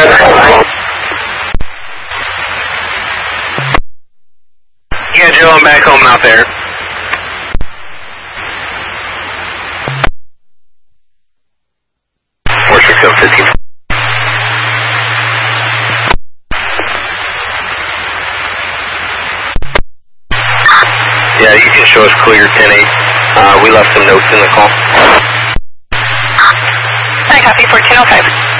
Yeah, Joe, I'm back home out there. Yeah, you can show us clear 10-8. We left some notes in the call. I copy 1405.